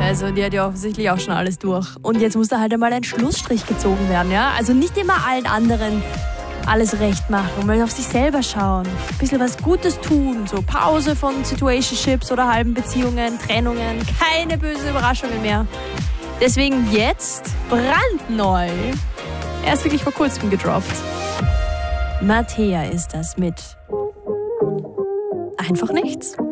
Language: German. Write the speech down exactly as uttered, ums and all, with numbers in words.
Also die hat ja offensichtlich auch schon alles durch. Und jetzt muss da halt einmal ein Schlussstrich gezogen werden, ja? Also nicht immer allen anderen alles recht machen, mal auf sich selber schauen, ein bisschen was Gutes tun, so Pause von Situationships oder halben Beziehungen, Trennungen, keine bösen Überraschungen mehr. Deswegen jetzt brandneu, erst wirklich vor kurzem gedroppt. Mattea ist das mit Einfach nichts.